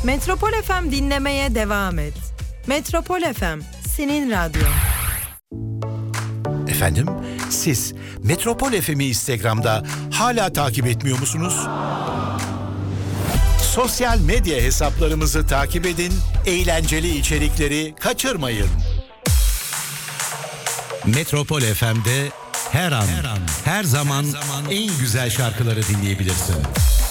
Metropol FM dinlemeye devam et. Metropol FM, senin radyon. Efendim, siz Metropol FM'i Instagram'da hala takip etmiyor musunuz? Sosyal medya hesaplarımızı takip edin, eğlenceli içerikleri kaçırmayın. Metropol FM'de her an, her zaman en güzel şarkıları dinleyebilirsin.